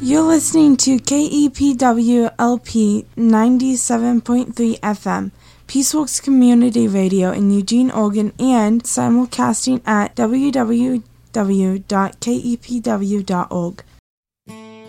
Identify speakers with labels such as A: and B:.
A: You're listening to KEPW-LP 97.3 FM, Peaceworks Community Radio in Eugene, Oregon, and simulcasting at www.kepw.org.